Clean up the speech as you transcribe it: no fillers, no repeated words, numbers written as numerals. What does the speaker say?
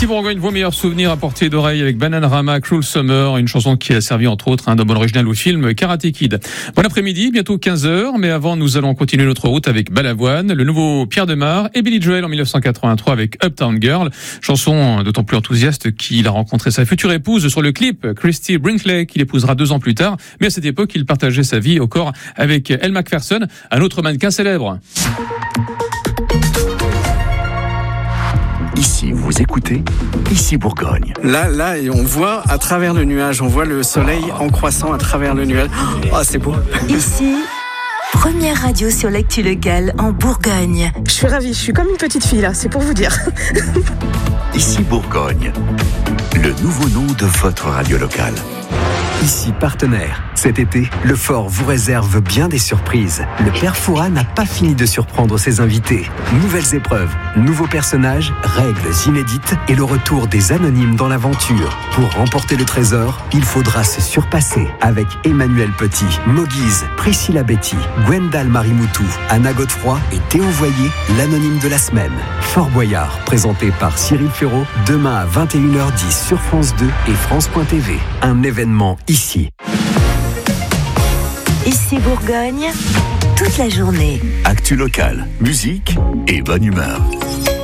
Ici Bourgogne, vos meilleurs souvenirs à portée d'oreille avec Bananarama, Cruel Summer, une chanson qui a servi entre autres d'un bande originale au film Karate Kid. Bon après-midi, bientôt 15h, mais avant nous allons continuer notre route avec Balavoine, le nouveau Pierre Demar et Billy Joel en 1983 avec Uptown Girl, chanson d'autant plus enthousiaste qu'il a rencontré sa future épouse sur le clip, Christy Brinkley, qu'il épousera 2 ans plus tard, mais à cette époque il partageait sa vie au corps avec Elle Macpherson, un autre mannequin célèbre. Ici, vous écoutez, ici Bourgogne. Là, et on voit à travers le nuage, on voit le soleil en croissant à travers le nuage. Oh, c'est beau. Ici, première radio sur l'actu locale en Bourgogne. Je suis ravie, je suis comme une petite fille là, c'est pour vous dire. Ici Bourgogne, le nouveau nom de votre radio locale. Ici partenaire. Cet été, le Fort vous réserve bien des surprises. Le Père Fouras n'a pas fini de surprendre ses invités. Nouvelles épreuves, nouveaux personnages, règles inédites et le retour des anonymes dans l'aventure. Pour remporter le trésor, il faudra se surpasser avec Emmanuel Petit, Moguise, Priscilla Betty, Gwendal Marimoutou, Anna Godefroy et Théo Voyer, l'anonyme de la semaine. Fort Boyard, présenté par Cyril Ferraud, demain à 21h10 sur France 2 et France.tv. Un événement ici. Ici Bourgogne, toute la journée. Actu locale, musique et bonne humeur.